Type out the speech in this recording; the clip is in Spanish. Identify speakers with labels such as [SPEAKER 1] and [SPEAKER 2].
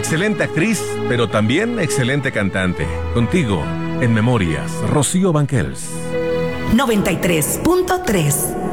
[SPEAKER 1] Excelente actriz, pero también excelente cantante. Contigo, en Memorias, Rocío Banquels.
[SPEAKER 2] 93.3